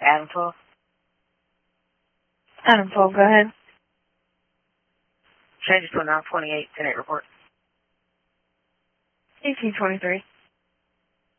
Adam 12. Adam 12, go ahead. Change it to a 928, 10-8 report. 1823.